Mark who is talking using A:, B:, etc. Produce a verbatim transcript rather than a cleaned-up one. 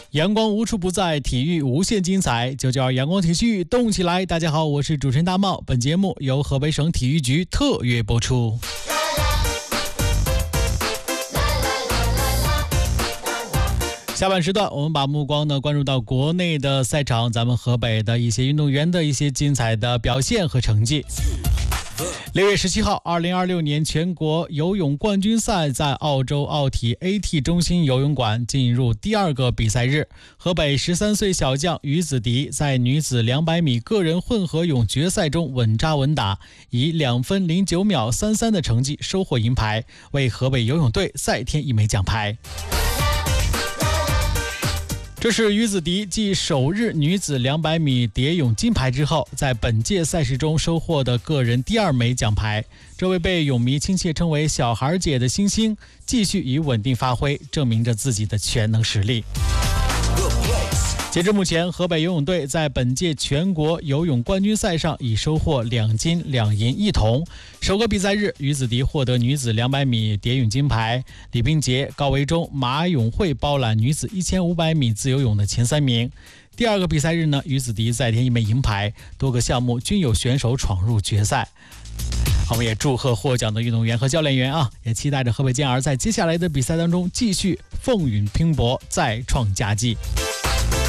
A: 阳光无处不在，体育无限精彩，就叫阳光体育动起来！大家好，我是主持人大茂，本节目由河北省体育局特约播出。下半时段，我们把目光呢关注到国内的赛场，咱们河北的一些运动员的一些精彩的表现和成绩。六月十七号，二零二六年全国游泳冠军赛在澳洲奥体 A T 中心游泳馆进入第二个比赛日。河北十三岁小将于子迪在女子两百米个人混合泳决赛中稳扎稳打，以两分零九秒三三的成绩收获银牌，为河北游泳队再添一枚奖牌。这是于子迪继首日女子两百米蝶泳金牌之后，在本届赛事中收获的个人第二枚奖牌。这位被泳迷亲切称为小孩姐的新星，继续以稳定发挥证明着自己的全能实力。截至目前，河北游泳队在本届全国游泳冠军赛上已收获两金两银一铜。首个比赛日，于子迪获得女子两百米蝶泳金牌，李冰洁、高维忠、马永慧包揽女子一千五百米自由泳的前三名。第二个比赛日呢，于子迪再添一枚银牌，多个项目均有选手闯入决赛。我们也祝贺获奖的运动员和教练员啊，也期待着河北健儿在接下来的比赛当中继续风云拼搏，再创佳绩。